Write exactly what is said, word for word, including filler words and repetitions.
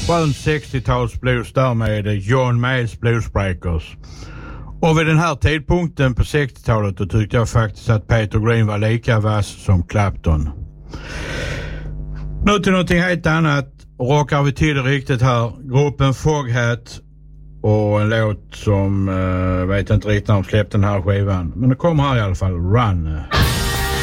Skön sextio-tals blues där med John Mayalls Bluesbreakers. Och vid den här tidpunkten på sextiotalet då tyckte jag faktiskt att Peter Green var lika vass som Clapton. Nu till någonting helt annat. Rockar vi till det riktigt här. Gruppen Foghat och en låt som uh, vet inte riktigt när de släppte den här skivan. Men det kommer här i alla fall. Run.